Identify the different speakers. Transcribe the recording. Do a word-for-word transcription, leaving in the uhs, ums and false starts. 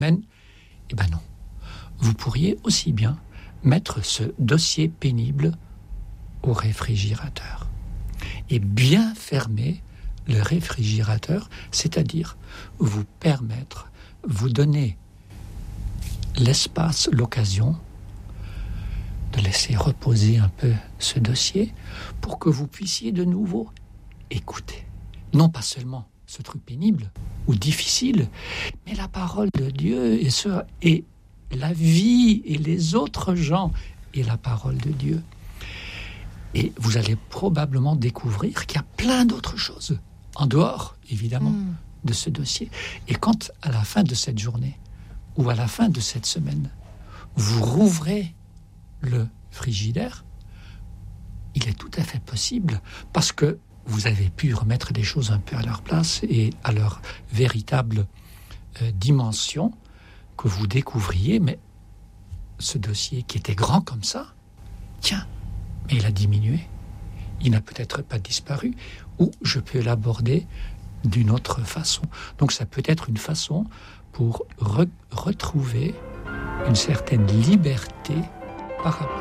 Speaker 1: semaine. Eh bien non. Vous pourriez aussi bien mettre ce dossier pénible au réfrigérateur et bien fermer le réfrigérateur, c'est-à-dire vous permettre, vous donner l'espace, l'occasion de laisser reposer un peu ce dossier pour que vous puissiez de nouveau écouter. Non pas seulement ce truc pénible ou difficile, mais la parole de Dieu et, ce, et la vie et les autres gens et la parole de Dieu. Et vous allez probablement découvrir qu'il y a plein d'autres choses, en dehors, évidemment, mmh. de ce dossier. Et quand, à la fin de cette journée, ou à la fin de cette semaine, vous rouvrez le frigidaire, il est tout à fait possible, parce que vous avez pu remettre des choses un peu à leur place et à leur véritable euh, dimension, que vous découvriez, mais ce dossier qui était grand comme ça, tiens, mais il a diminué, il n'a peut-être pas disparu, ou je peux l'aborder d'une autre façon. Donc ça peut être une façon pour re- retrouver une certaine liberté par rapport